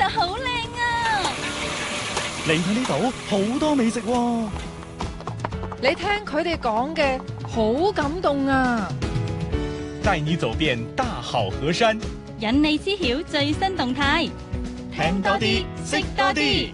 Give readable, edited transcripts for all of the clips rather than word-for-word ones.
好靚啊！ 嚟睇呢度好多美食喎。 你聽佢哋講嘅好感動啊！ 帶你走遍大好河山， 引你知曉最新動態， 聽多啲，識多啲。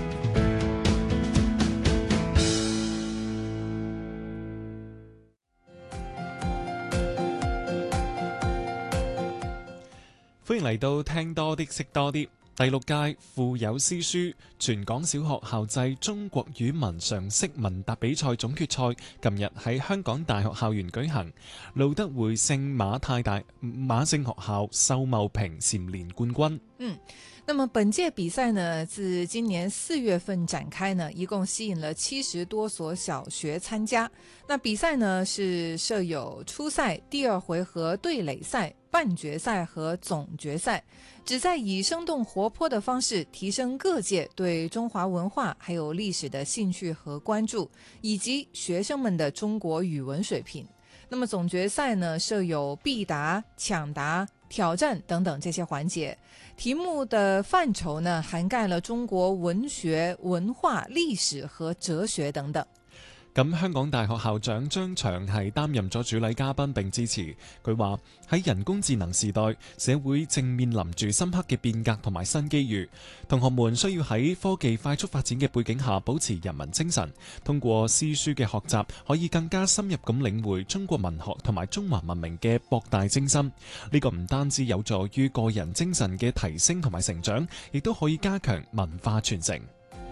歡迎嚟到聽多啲識多啲第6屆富有詩書全港小學校際中國語文常識問答比賽總決賽近日喺香港大學校園舉行，路德會聖馬聖學校秀茂坪蟬聯冠軍。 那麼本屆比賽呢，自今年4月份展開呢，一共吸引了70多所小學參加。那比賽呢是設有初賽、第2回合對壘賽、半決賽和總決賽，旨在以生動活潑的方式提升各界對中華文化還有歷史的興趣和關注，以及學生們的中國語文水平。那麼總決賽呢設有必答、搶答、挑戰等等這些環節，題目的範疇呢涵蓋了中國文學、文化、歷史和哲學等等。 咁香港大學校長張翔係擔任咗主禮嘉賓並致辭，佢話喺人工智能時代，社會正面臨住深刻嘅變革同埋新機遇，同學們需要喺科技快速發展嘅背景下保持人文精神，通過詩書嘅學習可以更加深入咁領會中國文學同埋中華文明嘅博大精深。呢個唔單止有助於個人精神嘅提升同埋成長，亦都可以加強文化傳承。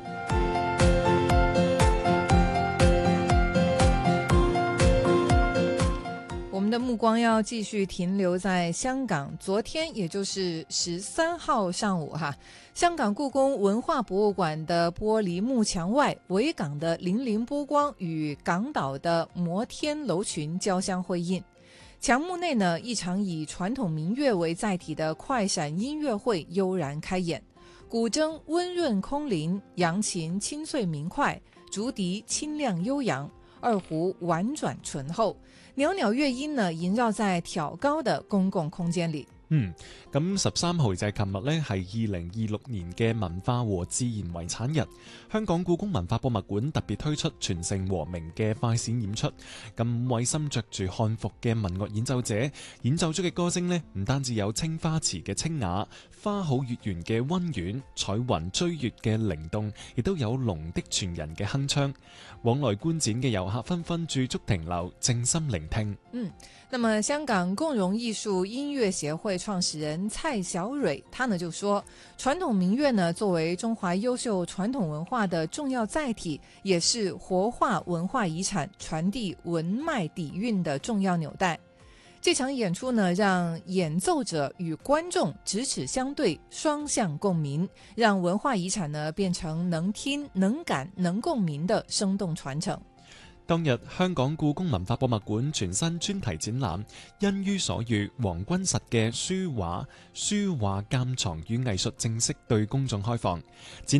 我們的目光要繼續停留在香港，昨天也就是13號上午香港故宮文化博物館的玻璃幕牆外，維港的粼粼波光與港島的摩天樓群交相輝映。牆幕內呢，一場以傳統民樂為載體的快閃音樂會悠然開演，古箏溫潤空靈，揚琴清脆明快，竹笛清亮悠揚，二胡婉轉醇厚，裊裊樂音呢縈繞在挑高的公共空間裏。 咁13號就係琴日呢，係2026年嘅文化和自然遺產日。香港故宮文化博物館特別推出全城和鳴嘅快閃演出。咁5位身着住漢服嘅民樂演奏者演奏出嘅歌聲呢，唔單止有青花瓷嘅清雅、花好月圓嘅溫婉、彩雲追月嘅靈動，亦都有龍的傳人嘅鏗鏘。往來觀展嘅遊客紛紛駐足停留，靜心聆聽。 那麼香港共融藝術音樂協會創始人蔡小蕊，他呢就說，傳統民樂呢作為中華優秀傳統文化的重要載體，也是活化文化遺產、傳遞文脈底蘊的重要紐帶。這場演出呢，讓演奏者與觀眾咫尺相對，雙向共鳴，讓文化遺產呢變成能聽、能感、能共鳴的生動傳承。 當日香港故宮文化博物館全新專題展覽《因於所遇》黃君實嘅書畫鑑藏與藝術正式對公眾開放。展